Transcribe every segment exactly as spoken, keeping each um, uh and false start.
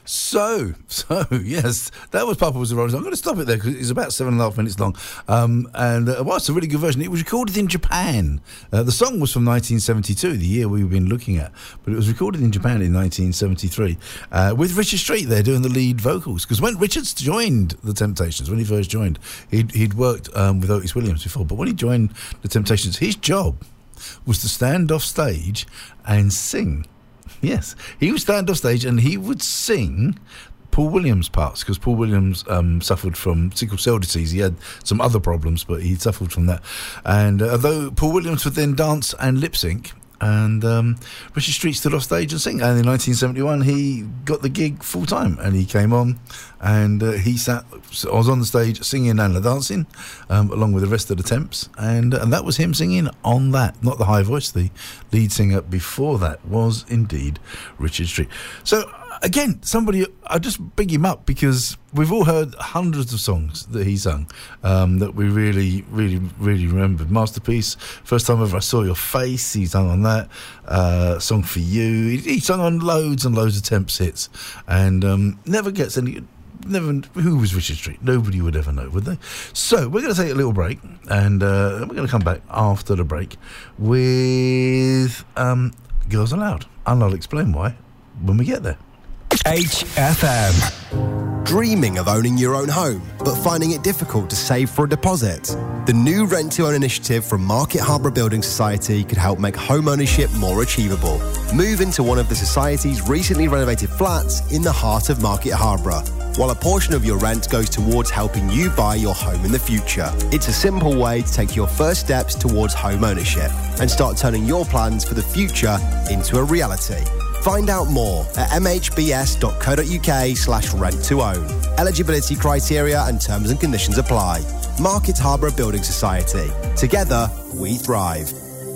So, so yes, that was Papa Was a Rolling Stone. I'm going to stop it there because it's about seven and a half minutes long. Um, and uh, well, it's a really good version. It was recorded in Japan. Uh, the song was from nineteen seventy-two, the year we've been looking at, but it was recorded in Japan in nineteen seventy-three uh, with Richard Street there doing the lead vocals. Because when Richards joined the Temptations, when he first joined, he'd, he'd worked um, with Otis Williams before, but when he joined the Temptations, his job was to stand off stage and sing. Yes, he would stand off stage and he would sing Paul Williams parts, because Paul Williams um, suffered from sickle cell disease. He had some other problems, but he suffered from that. And uh, although Paul Williams would then dance and lip sync, and um, Richard Street stood off stage and sing. And in nineteen seventy-one, he got the gig full time, and he came on, and uh, he sat. I was on the stage singing and dancing, um, along with the rest of the Temps, and and that was him singing on that. Not the high voice. The lead singer before that was indeed Richard Street. So again, somebody, I just big him up because we've all heard hundreds of songs that he sung um, that we really, really, really remembered. Masterpiece, First Time Ever I Saw Your Face, he sung on that. Uh, Song for You, he, he sung on loads and loads of Temps hits, and um, never gets any. Never. Who was Richard Street? Nobody would ever know, would they? So we're going to take a little break, and uh, we're going to come back after the break with um, Girls Aloud, and I'll explain why when we get there. H F M. Dreaming of owning your own home, but finding it difficult to save for a deposit? The new Rent to Own initiative from Market Harborough Building Society could help make home ownership more achievable. Move into one of the Society's recently renovated flats in the heart of Market Harborough, while a portion of your rent goes towards helping you buy your home in the future. It's a simple way to take your first steps towards home ownership and start turning your plans for the future into a reality. Find out more at mhbs.co.uk slash rent to own. Eligibility criteria and terms and conditions apply. Market Harborough Building Society. Together, we thrive.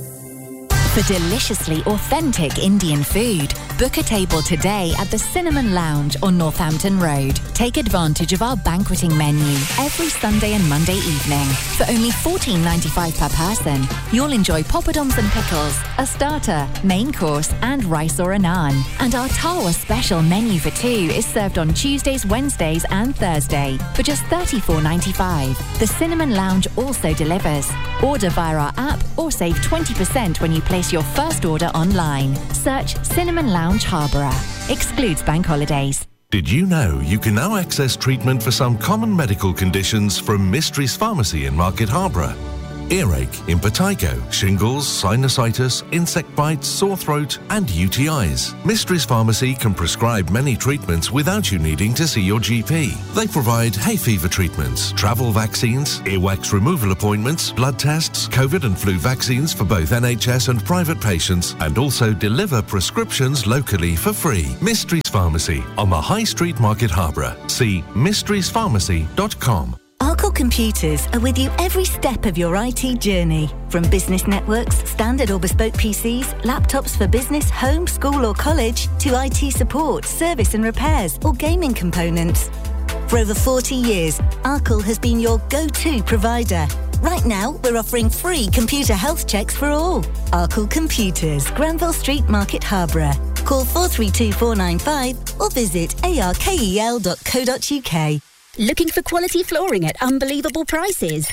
For deliciously authentic Indian food, book a table today at the Cinnamon Lounge on Northampton Road. Take advantage of our banqueting menu every Sunday and Monday evening. For only fourteen ninety-five per person, you'll enjoy poppadoms and pickles, a starter, main course and rice or a naan. And our Tawa special menu for two is served on Tuesdays, Wednesdays and Thursday for just thirty-four ninety-five. The Cinnamon Lounge also delivers. Order via our app or save twenty percent when you place your first order online. Search Cinnamon Lounge Harborough. Excludes bank holidays. Did you know you can now access treatment for some common medical conditions from Mysteries Pharmacy in Market Harborough? Earache, impetigo, shingles, sinusitis, insect bites, sore throat and U T Is. Mysteries Pharmacy can prescribe many treatments without you needing to see your G P. They provide hay fever treatments, travel vaccines, earwax removal appointments, blood tests, COVID and flu vaccines for both N H S and private patients, and also deliver prescriptions locally for free. Mysteries Pharmacy on the High Street, Market Harborough. See mysteries pharmacy dot com. Arkle Computers are with you every step of your I T journey. From business networks, standard or bespoke P Cs, laptops for business, home, school or college, to I T support, service and repairs or gaming components. For over forty years, Arkle has been your go-to provider. Right now, we're offering free computer health checks for all. Arkle Computers, Granville Street, Market Harborough. Call four three two four nine five or visit arkel dot co dot uk. Looking for quality flooring at unbelievable prices?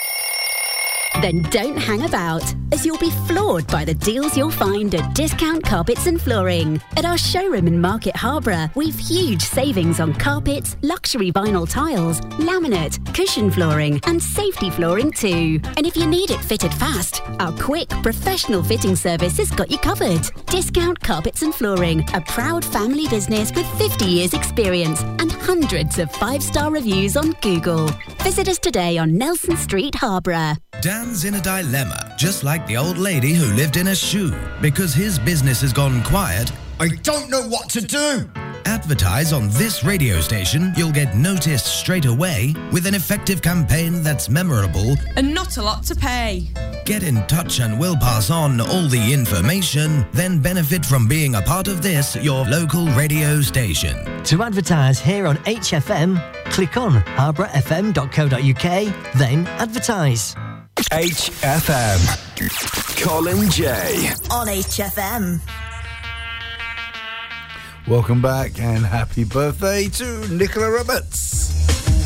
Then don't hang about, as you'll be floored by the deals you'll find at Discount Carpets and Flooring. At our showroom in Market Harborough, we've huge savings on carpets, luxury vinyl tiles, laminate, cushion flooring and safety flooring too. And if you need it fitted fast, our quick, professional fitting service has got you covered. Discount Carpets and Flooring, a proud family business with fifty years experience and hundreds of five-star reviews on Google. Visit us today on Nelson Street, Harborough. Dan's in a dilemma, just like the old lady who lived in a shoe, because his business has gone quiet. I don't know what to do. Advertise on this radio station, you'll get noticed straight away with an effective campaign that's memorable and not a lot to pay. Get in touch and we'll pass on all the information, then benefit from being a part of this, your local radio station. To advertise here on H F M, click on harborough f m dot co dot uk, then advertise. H F M. Colin J. On H F M. Welcome back and happy birthday to Nicola Roberts.